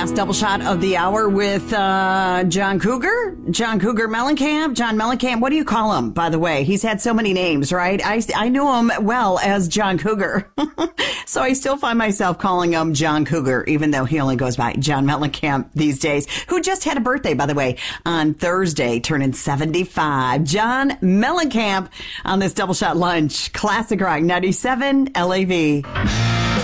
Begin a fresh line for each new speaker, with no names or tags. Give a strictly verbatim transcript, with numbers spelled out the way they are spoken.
last double shot of the hour with uh, John Cougar, John Cougar Mellencamp. John Mellencamp, what do you call him, by the way? He's had so many names, right? I, I knew him well as John Cougar. So I still find myself calling him John Cougar, even though he only goes by John Mellencamp these days, who just had a birthday, by the way, on Thursday, turning seventy-five. John Mellencamp on this double shot lunch. Classic Rock ninety-seven L A V.